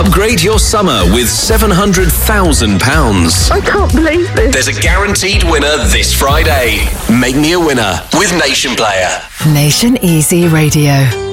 Upgrade your summer with £700,000. I can't believe this. There's a guaranteed winner this Friday. Make me a winner with Nation Player. Nation Easy Radio.